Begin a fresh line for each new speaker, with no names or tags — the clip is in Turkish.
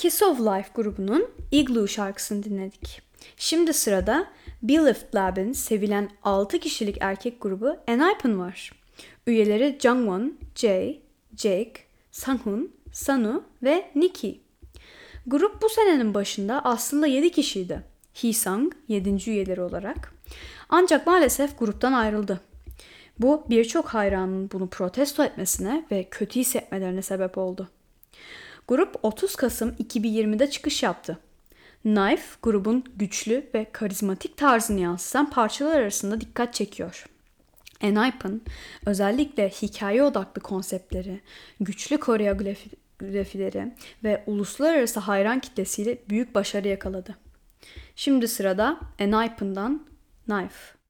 Kiss of Life grubunun Igloo şarkısını dinledik. Şimdi sırada Belift Lab'in sevilen 6 kişilik erkek grubu ENHYPEN var. Üyeleri Jungwon, Jae, Jake, Sanghoon, Sanu ve Nikki. Grup bu senenin başında aslında 7 kişiydi. Heesung 7. üyeleri olarak. Ancak maalesef gruptan ayrıldı. Bu birçok hayranın bunu protesto etmesine ve kötü hissetmelerine sebep oldu. Grup 30 Kasım 2020'de çıkış yaptı. Knife, grubun güçlü ve karizmatik tarzını yansıtan parçalar arasında dikkat çekiyor. ENHYPEN, özellikle hikaye odaklı konseptleri, güçlü koreografileri ve uluslararası hayran kitlesiyle büyük başarı yakaladı. Şimdi sırada ENHYPEN'dan Knife.